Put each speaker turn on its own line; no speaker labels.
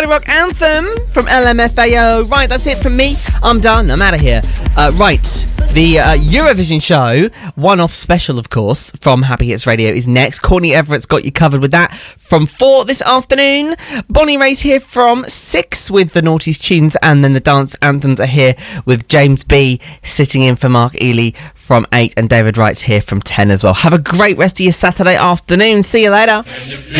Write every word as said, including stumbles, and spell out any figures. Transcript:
Party Rock Anthem from L M F A O. Right, that's it from me. I'm done. I'm out of here. Uh, right, the uh, Eurovision show, one-off special, of course, from Happy Hits Radio is next. Courtney Everett's got you covered with that from four this afternoon. Bonnie Ray's here from six with the Naughties tunes, and then the dance anthems are here with James B sitting in for Mark Ely from eight, and David Wright's here from ten as well. Have a great rest of your Saturday afternoon. See you later.